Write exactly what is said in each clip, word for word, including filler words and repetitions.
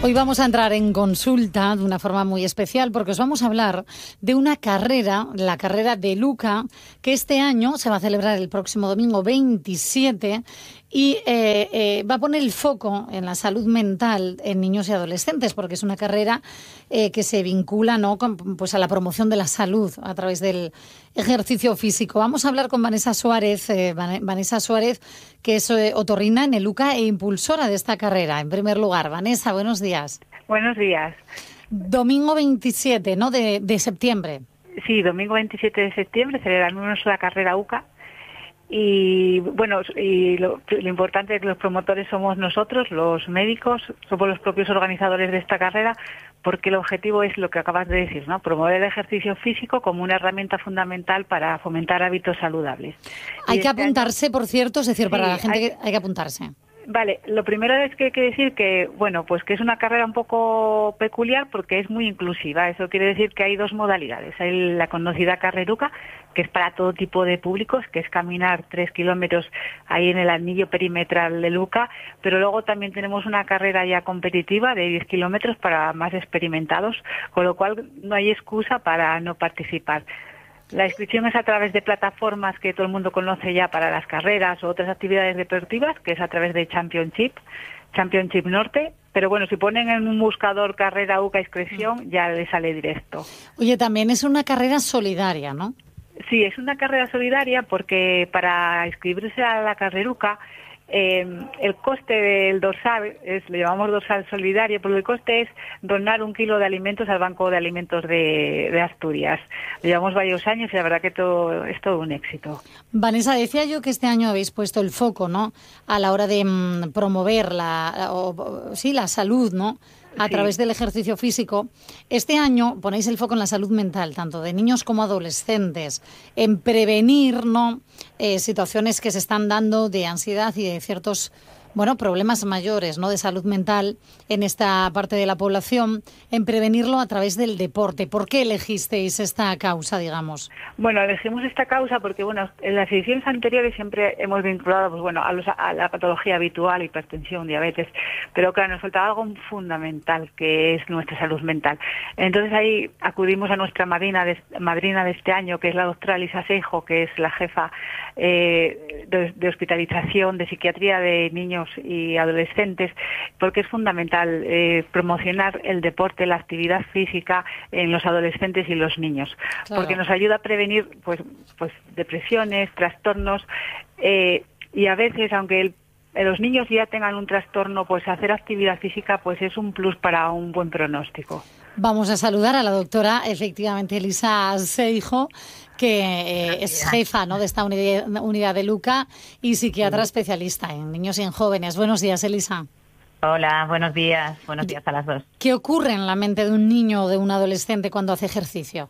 Hoy vamos a entrar en consulta de una forma muy especial porque os vamos a hablar de una carrera, la carrera de Luca, que este año se va a celebrar el próximo domingo veintisiete y eh, eh, va a poner el foco en la salud mental en niños y adolescentes, porque es una carrera eh, que se vincula, ¿no?, con, pues a la promoción de la salud a través del ejercicio físico. Vamos a hablar con Vanessa Suárez, eh, Vanessa Suárez, que es eh, otorrina en el Luca e impulsora de esta carrera. En primer lugar, Vanessa, buenos días. Buenos días. Domingo veintisiete, ¿no?, de, de septiembre. Sí, domingo veintisiete de septiembre celebramos la carrera U C A. Y bueno, y lo, lo importante es que los promotores somos nosotros, los médicos, somos los propios organizadores de esta carrera, porque el objetivo es lo que acabas de decir, ¿no? Promover el ejercicio físico como una herramienta fundamental para fomentar hábitos saludables. Hay y que este apuntarse, año, por cierto, es decir, sí, para la gente hay, que hay que apuntarse. Vale, lo primero es que hay que decir que, bueno, pues que es una carrera un poco peculiar porque es muy inclusiva. Eso quiere decir que hay dos modalidades. Hay la conocida carreruca, que es para todo tipo de públicos, que es caminar tres kilómetros ahí en el anillo perimetral de Luca, pero luego también tenemos una carrera ya competitiva de diez kilómetros para más experimentados, con lo cual no hay excusa para no participar. La inscripción es a través de plataformas que todo el mundo conoce ya para las carreras o otras actividades deportivas, que es a través de Championship, Championship Norte. Pero bueno, si ponen en un buscador carrera U C A inscripción, ya les sale directo. Oye, también es una carrera solidaria, ¿no? Sí, es una carrera solidaria porque para inscribirse a la carreruca, eh, el coste del dorsal, es, lo llamamos dorsal solidario, porque el coste es donar un kilo de alimentos al Banco de Alimentos de, de Asturias. Lo llevamos varios años y la verdad que todo, es todo un éxito. Vanessa, decía yo que este año habéis puesto el foco, ¿no?, a la hora de mmm, promover la, o, sí, la salud, ¿no?, a Sí. través del ejercicio físico. Este año ponéis el foco en la salud mental, tanto de niños como adolescentes, en prevenir, ¿no?, eh, situaciones que se están dando de ansiedad y de ciertos, bueno, problemas mayores, ¿no?, de salud mental en esta parte de la población, en prevenirlo a través del deporte. ¿Por qué elegisteis esta causa, digamos? Bueno, elegimos esta causa porque, bueno, en las ediciones anteriores siempre hemos vinculado, pues bueno, a, los, a la patología habitual, hipertensión, diabetes, pero claro, nos faltaba algo fundamental, que es nuestra salud mental. Entonces ahí acudimos a nuestra madrina de, madrina de este año, que es la doctora Lisa Seijo, que es la jefa eh, de, de hospitalización, de psiquiatría de niños y adolescentes, porque es fundamental eh, promocionar el deporte, la actividad física en los adolescentes y los niños, claro, porque nos ayuda a prevenir pues pues depresiones, trastornos, eh, y a veces, aunque el los niños ya tengan un trastorno, pues hacer actividad física pues es un plus para un buen pronóstico. Vamos a saludar a la doctora, efectivamente, Lisa Seijo, que eh, es jefa, ¿no?, de esta unidad, unidad de Luca y psiquiatra especialista en niños y en jóvenes. Buenos días, Elisa. Hola, buenos días. Buenos días a las dos. ¿Qué ocurre en la mente de un niño o de un adolescente cuando hace ejercicio?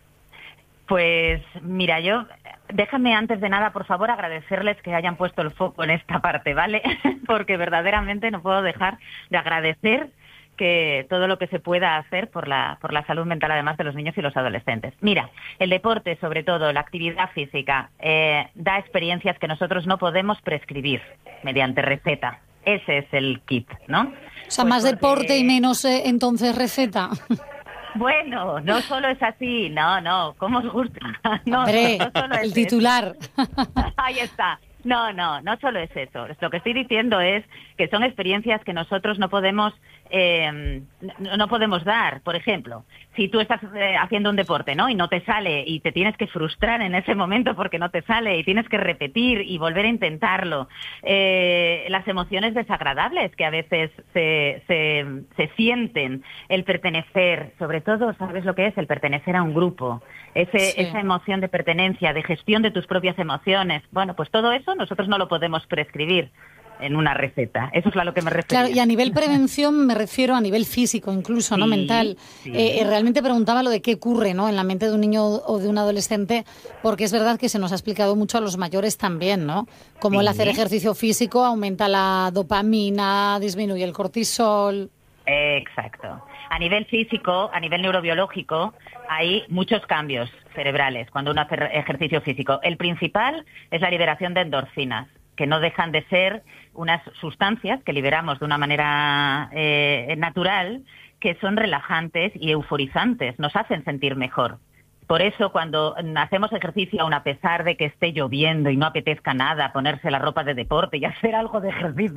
Pues mira, yo, déjame antes de nada, por favor, agradecerles que hayan puesto el foco en esta parte, ¿vale? Porque verdaderamente no puedo dejar de agradecer que todo lo que se pueda hacer por la, por la salud mental, además de los niños y los adolescentes. Mira, el deporte, sobre todo, la actividad física, eh, da experiencias que nosotros no podemos prescribir mediante receta. Ese es el kit, ¿no? O sea, pues más porque... deporte y menos, eh, entonces, receta. Bueno, no solo es así, no, no, ¿cómo os gusta? No, Hombre, no solo es el titular. eso. Ahí está. No, no, no solo es eso. Lo que estoy diciendo es que son experiencias que nosotros no podemos eh, no, no podemos dar. Por ejemplo, si tú estás eh, haciendo un deporte, ¿no?, y no te sale y te tienes que frustrar en ese momento porque no te sale y tienes que repetir y volver a intentarlo. Eh, las emociones desagradables que a veces se, se, se sienten, el pertenecer, sobre todo, ¿sabes lo que es? El pertenecer a un grupo. Ese, sí. Esa emoción de pertenencia, de gestión de tus propias emociones. Bueno, pues todo eso nosotros no lo podemos prescribir en una receta. Eso es a lo que me refiero. Claro, y a nivel prevención me refiero a nivel físico incluso, sí, ¿no?, mental. Sí. Eh, realmente preguntaba lo de qué ocurre, ¿no?, en la mente de un niño o de un adolescente, porque es verdad que se nos ha explicado mucho a los mayores también, ¿no? Como sí. el hacer ejercicio físico aumenta la dopamina, disminuye el cortisol. Exacto. A nivel físico, a nivel neurobiológico, hay muchos cambios cerebrales cuando uno hace ejercicio físico. El principal es la liberación de endorfinas, que no dejan de ser unas sustancias que liberamos de una manera eh, natural, que son relajantes y euforizantes, nos hacen sentir mejor. Por eso, cuando hacemos ejercicio, aun a pesar de que esté lloviendo y no apetezca nada, ponerse la ropa de deporte y hacer algo de ejercicio,